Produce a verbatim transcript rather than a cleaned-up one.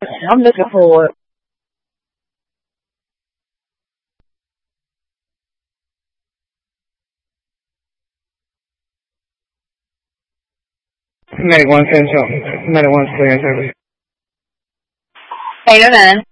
I'm looking forward. Medic one Central. Medic one clear service. Hey, man.